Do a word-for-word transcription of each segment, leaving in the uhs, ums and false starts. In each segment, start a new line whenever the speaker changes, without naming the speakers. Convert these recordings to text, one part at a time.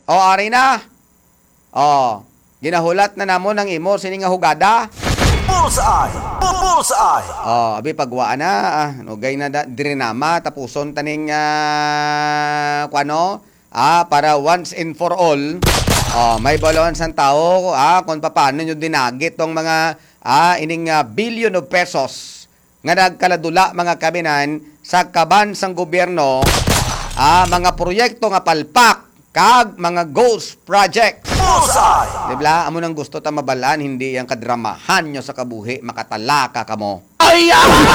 O, ari na. O, ginahulat na namo ng imo sini nga hugada.
Bullseye! Bullseye!
O, abi pagwaan na. Ah, nugay na da, dirinama. Tapuson taning uh, kwano. Ah, para once and for all. O, may balon sang tao. Ah, kung paano nyo dinagit tong mga ah, ining uh, billion of pesos nga nagkaladula mga kabinan sa kaban sang gobyerno. Ah, mga proyekto nga palpak kag mga ghost projects.
Bullseye!
Dibla, amo nang gusto ta mabalaan, hindi yang kadramahan nyo sa kabuhi, makatalaka ka mo.
Ay!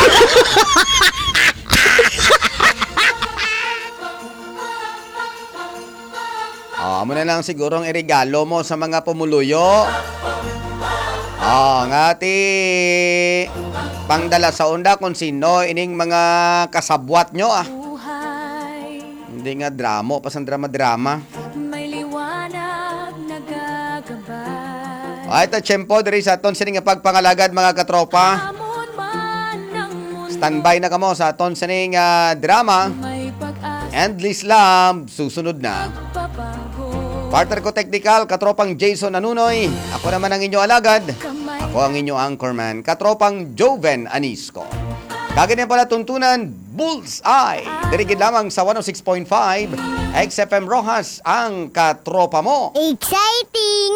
Oh, amo na lang sigurong irigalo mo sa mga pumuluyo. Oh, ngati pangdala sa onda kung sino ining mga kasabwat nyo ah. Hindi nga drama, pasang drama-drama.
May liwanag nagagabay.
Ay, ito, tiyempo, diri sa aton sining pagpangalagad mga katropa.
Amon man ng mundo,
Standby na kamo sa aton sining uh, drama.
may pag-asa
Endless Love, susunod na.
pabago.
Partner ko technical, katropang Jason Anunoy. Ako naman ang inyo alagad.
Kamay
Ako ang inyo anchorman, katropang Joven Anisco. Kaganyan pala tuntunan, Bullseye. Dirigid lamang sa one oh six point five X F M Rojas, ang katropa mo.
Exciting!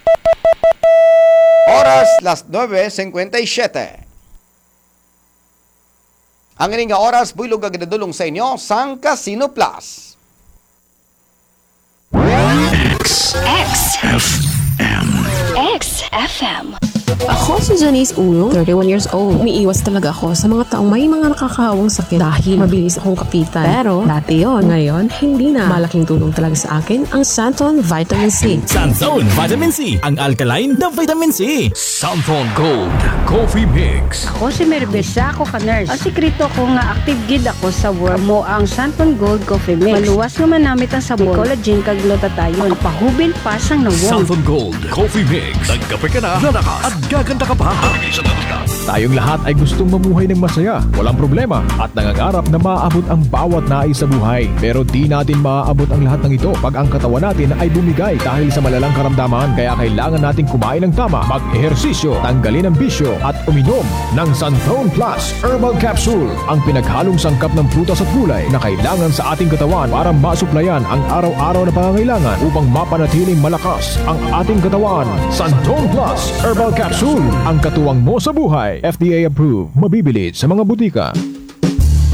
Oras las nine fifty-seven. Ang ining nga oras, builog ang ginadulong sa inyo, sang Casino Plus.
X F M.
Ako si Janice Ulo, thirty-one years old. Umiiwas talaga ako sa mga taong may mga nakakahawang sakit dahil mabilis akong kapitan. Pero dati yon, ngayon hindi na. Malaking tulong talaga sa akin ang Santon Vitamin C.
Santon Vitamin C, ang alkaline na vitamin C. Santon Gold Coffee Mix.
Ako si Merbesa, ako ka nurse. Ang sikreto ko nga active gid ako sa work mo ang Santon Gold Coffee Mix. Maluwas nga manamit ang sabon, collagen kag glutathione. Pahubil pa sang nawong.
Santon Gold Coffee Mix. Nagkape ka na, lalakas, at gaganda ka pa. Tayong lahat ay gustong mamuhay ng masaya, walang problema, at nangangarap na maaabot ang bawat nais sa buhay. Pero di natin maaabot ang lahat ng ito pag ang katawan natin ay bumigay dahil sa malalang karamdaman. Kaya kailangan nating kumain ng tama, mag-ehersisyo, tanggalin ang bisyo, at uminom ng Santon Plus Herbal Capsule, ang pinaghalong sangkap ng prutas at gulay na kailangan sa ating katawan para masuplayan ang araw-araw na pangangailangan upang mapanatiling malakas ang ating katawan. Santon Plus Herbal Capsule, ang katuwang mo sa buhay. F D A approved, mabibili sa mga butika.